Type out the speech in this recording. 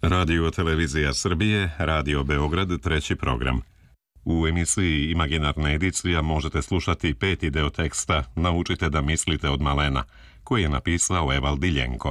Radio Televizija Srbije, Radio Beograd, treći program. U emisiji Imaginarna edicija možete slušati peti deo teksta Naučite da mislite od malena, koji je napisao Evald Diljenkov.